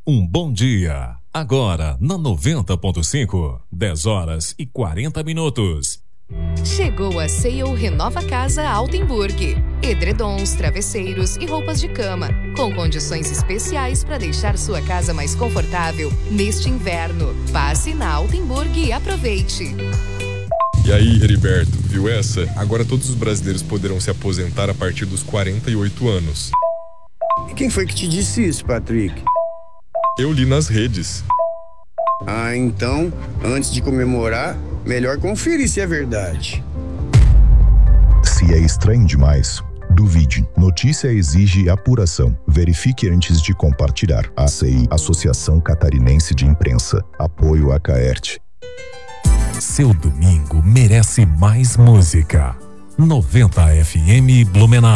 Um bom dia. Agora, na 90.5, 10h40. Chegou a Sale Renova Casa Altenburg. Edredons, travesseiros e roupas de cama, com condições especiais para deixar sua casa mais confortável neste inverno. Passe na Altenburg e aproveite. E aí, Heriberto, viu essa? Agora todos os brasileiros poderão se aposentar a partir dos 48 anos. E quem foi que te disse isso, Patrick? Eu li nas redes. Ah, então, antes de comemorar, melhor conferir se é verdade. Se é estranho demais, duvide. Notícia exige apuração. Verifique antes de compartilhar. ACI, Associação Catarinense de Imprensa. Apoio a Caerte. Seu domingo merece mais música. 90 FM Blumenau.